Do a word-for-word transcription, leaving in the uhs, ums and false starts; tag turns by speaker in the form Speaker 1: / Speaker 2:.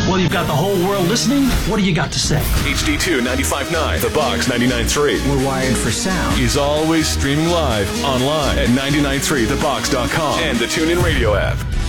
Speaker 1: Well, you've got the whole world listening. What do you got to say?
Speaker 2: H D two ninety-five point nine, The Box ninety-nine point three.
Speaker 3: We're wired for sound.
Speaker 2: Is always streaming live online at ninety nine three the box dot com and the TuneIn Radio app.